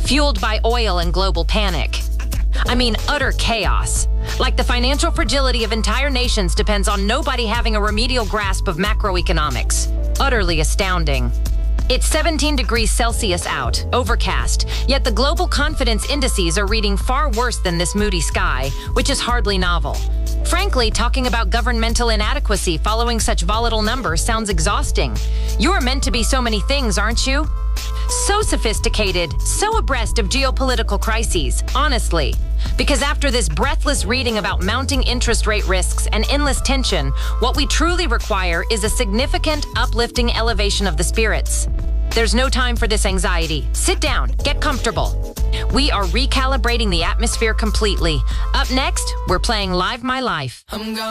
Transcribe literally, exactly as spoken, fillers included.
fueled by oil and global panic. I mean, utter chaos. Like the financial fragility of entire nations depends on nobody having a remedial grasp of macroeconomics. Utterly astounding. It's seventeen degrees Celsius out, overcast, yet the global confidence indices are reading far worse than this moody sky, which is hardly novel. Frankly, talking about governmental inadequacy following such volatile numbers sounds exhausting. You're meant to be so many things, aren't you? So sophisticated, so abreast of geopolitical crises, honestly. Because after this breathless reading about mounting interest rate risks and endless tension, what we truly require is a significant, uplifting elevation of the spirits. There's no time for this anxiety. Sit down, get comfortable. We are recalibrating the atmosphere completely. Up next, we're playing Live My Life.